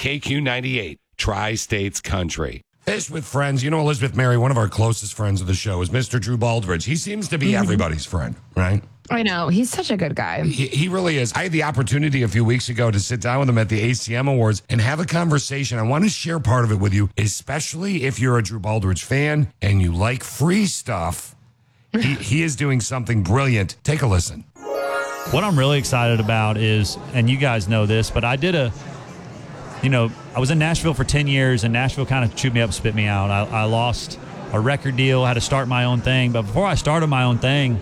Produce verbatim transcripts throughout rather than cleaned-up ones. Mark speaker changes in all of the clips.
Speaker 1: K Q ninety-eight, Tri-States Country.
Speaker 2: Fish with Friends. You know, Elizabeth Mary, one of our closest friends of the show, is Mister Drew Baldridge. He seems to be mm-hmm. everybody's friend, right?
Speaker 3: I know. He's such a good guy.
Speaker 2: He, he really is. I had the opportunity a few weeks ago to sit down with him at the A C M Awards and have a conversation. I want to share part of it with you, especially if you're a Drew Baldridge fan and you like free stuff. He, he is doing something brilliant. Take a listen.
Speaker 4: What I'm really excited about is, and you guys know this, but I did a, you know, I was in Nashville for ten years, and Nashville kind of chewed me up, spit me out. I, I lost a record deal, had to start my own thing. But before I started my own thing,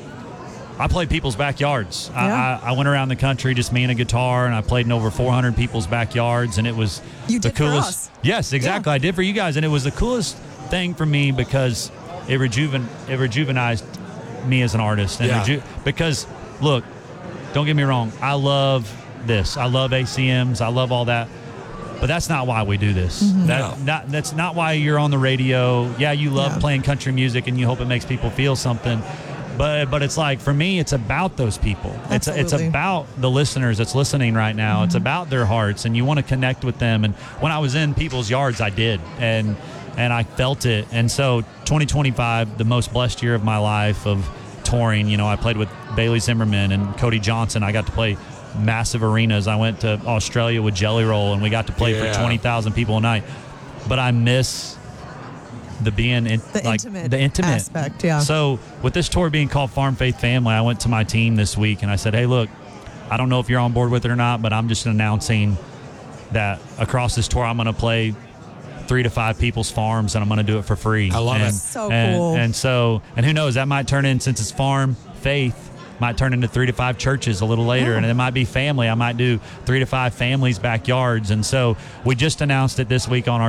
Speaker 4: I played people's backyards.
Speaker 5: Yeah.
Speaker 4: I, I, I went around the country just me and a guitar, and I played in over four hundred people's backyards, and it was
Speaker 5: you
Speaker 4: the
Speaker 5: did
Speaker 4: coolest.
Speaker 5: For us.
Speaker 4: Yes, exactly.
Speaker 5: Yeah.
Speaker 4: I did for you guys, and it was the coolest thing for me because it rejuven it rejuvenized me as an artist. And
Speaker 2: yeah.
Speaker 4: reju- because, look, don't get me wrong, I love this. I love A C Ms. I love all that. But that's not why we do this.
Speaker 5: Mm-hmm.
Speaker 4: That,
Speaker 2: no.
Speaker 4: not, that's not why you're on the radio. Yeah, you love
Speaker 5: yeah.
Speaker 4: playing country music and you hope it makes people feel something. But but it's like, for me, it's about those people. It's it's about the listeners that's listening right now. Mm-hmm. It's about their hearts, and you want to connect with them. And when I was in people's yards, I did. And and I felt it. And so twenty twenty-five, the most blessed year of my life of touring. You know, I played with Bailey Zimmerman and Cody Johnson. I got to play massive arenas. I went to Australia with Jelly Roll, and we got to play
Speaker 2: yeah.
Speaker 4: for twenty thousand people a night. But I miss the being in,
Speaker 5: the
Speaker 4: like
Speaker 5: intimate
Speaker 4: the intimate
Speaker 5: aspect. Yeah.
Speaker 4: So with this tour being called Farm Faith Family, I went to my team this week and I said, hey, look, I don't know if you're on board with it or not, but I'm just announcing that across this tour I'm going to play three to five people's farms, and I'm going to do it for free.
Speaker 2: I love
Speaker 4: and,
Speaker 2: it.
Speaker 5: So
Speaker 4: and,
Speaker 5: cool.
Speaker 4: And so, and who knows, that might turn in, since it's Farm Faith, might turn into three to five churches a little later. Yeah. And it might be family. I might do three to five families' backyards. And so we just announced it this week on our